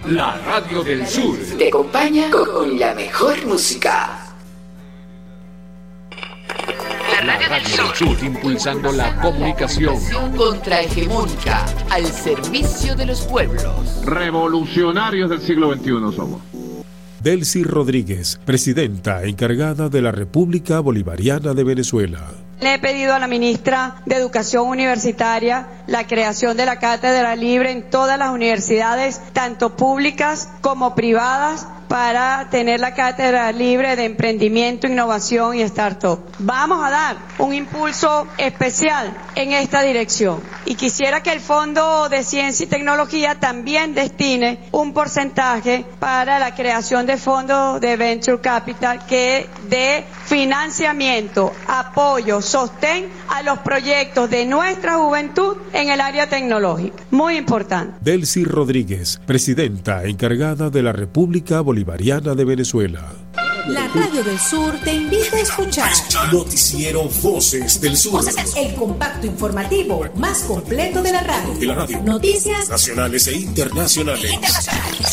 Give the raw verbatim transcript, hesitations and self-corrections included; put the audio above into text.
La Radio del Sur te acompaña con la mejor música. La Radio del Sur, impulsando la comunicación contrahegemónica al servicio de los pueblos. Revolucionarios del siglo veintiuno somos. Delcy Rodríguez, presidenta encargada de la República Bolivariana de Venezuela. Le he pedido a la ministra de Educación Universitaria la creación de la cátedra libre en todas las universidades, tanto públicas como privadas, para tener la cátedra libre de emprendimiento, innovación y startup. Vamos a dar un impulso especial en esta dirección y quisiera que el Fondo de Ciencia y Tecnología también destine un porcentaje para la creación de fondos de Venture Capital que dé financiamiento, apoyo, sostén a los proyectos de nuestra juventud en el área tecnológica. Muy importante. Delcy Rodríguez, presidenta encargada de la República Bolivariana de Venezuela. La Radio del Sur te invita a escuchar Noticiero Voces del Sur, el compacto informativo más completo de la radio. De la radio. Noticias nacionales e internacionales. internacionales.